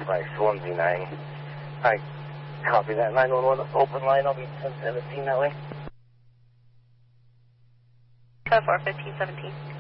by Swansea 9. I copy that. 911 open line. I'll be 1017 that way. 4 1517.